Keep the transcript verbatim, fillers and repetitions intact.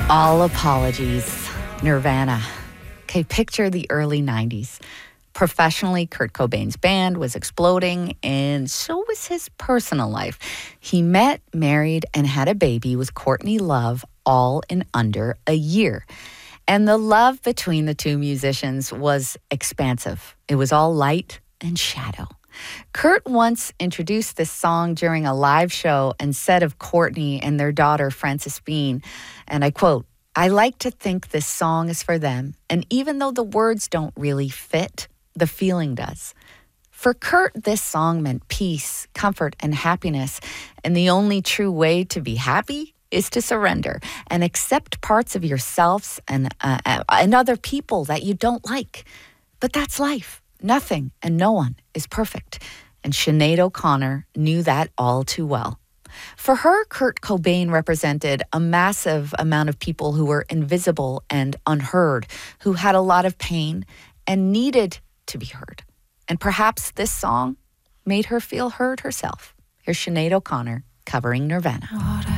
All apologies. Nirvana. Okay, picture the early nineties. Professionally, Kurt Cobain's band was exploding, and so was his personal life. He met, married, and had a baby with Courtney Love all in under a year. And the love between the two musicians was expansive. It was all light and shadow. Kurt once introduced this song during a live show and said of Courtney and their daughter, Frances Bean, and I quote, "I like to think this song is for them, and even though the words don't really fit, the feeling does." For Kurt, this song meant peace, comfort, and happiness, and the only true way to be happy is to surrender and accept parts of yourselves and, uh, and other people that you don't like. But that's life. Nothing and no one is perfect, and Sinead O'Connor knew that all too well. For her, Kurt Cobain represented a massive amount of people who were invisible and unheard, who had a lot of pain and needed to be heard. And perhaps this song made her feel heard herself. Here's Sinead O'Connor covering Nirvana.